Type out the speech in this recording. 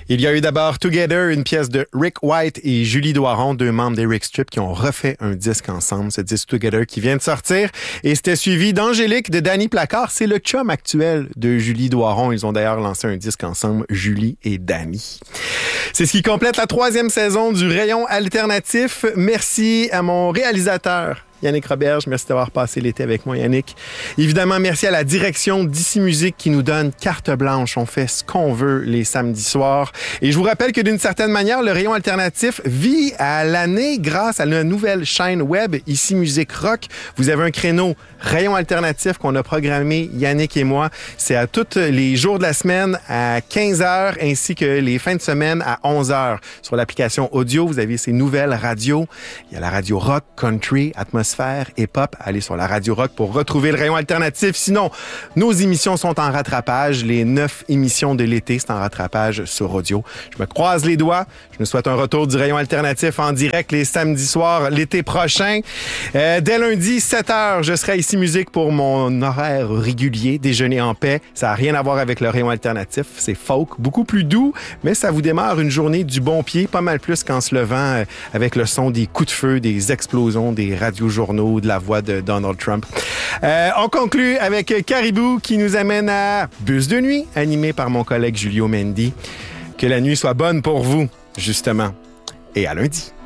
Il y a eu d'abord Together, une pièce de Rick White et Julie Doiron, deux membres d'Eric Strip qui ont refait un disque ensemble, ce disque Together qui vient de sortir. Et c'était suivi d'Angélique de Danny Placard. C'est le chum actuel de Julie Doiron. Ils ont d'ailleurs lancé un disque ensemble, Julie et Danny. C'est ce qui complète la 3e saison du Rayon Alternatif. Merci à mon réalisateur, Yannick Roberge, merci d'avoir passé l'été avec moi, Yannick. Évidemment, merci à la direction d'Ici Musique qui nous donne carte blanche. On fait ce qu'on veut les samedis soirs. Et je vous rappelle que d'une certaine manière, le Rayon Alternatif vit à l'année grâce à la nouvelle chaîne web Ici Musique Rock. Vous avez un créneau Rayon Alternatif qu'on a programmé, Yannick et moi. C'est à tous les jours de la semaine à 15h ainsi que les fins de semaine à 11h. Sur l'application audio, vous avez ces nouvelles radios. Il y a la radio rock, country, atmosphère, hip-hop. Allez sur la Radio Rock pour retrouver le Rayon Alternatif. Sinon, nos émissions sont en rattrapage. Les 9 émissions de l'été, c'est en rattrapage sur audio. Je me croise les doigts. Je me souhaite un retour du Rayon Alternatif en direct les samedis soirs l'été prochain. Dès lundi, 7h, je serai ici musique pour mon horaire régulier, déjeuner en paix. Ça n'a rien à voir avec le Rayon Alternatif. C'est folk, beaucoup plus doux, mais ça vous démarre une journée du bon pied, pas mal plus qu'en se levant avec le son des coups de feu, des explosions, des radiojournaux, de la voix de Donald Trump. On conclut avec Caribou qui nous amène à Bus de nuit, animé par mon collègue Julio Mendy. Que la nuit soit bonne pour vous, justement. Et à lundi.